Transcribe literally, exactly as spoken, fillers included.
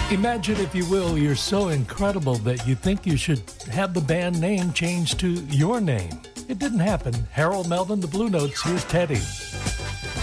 Imagine, if you will, you're so incredible that you think you should have the band name changed to your name. It didn't happen. Harold Melvin, the Blue Notes, here's Teddy.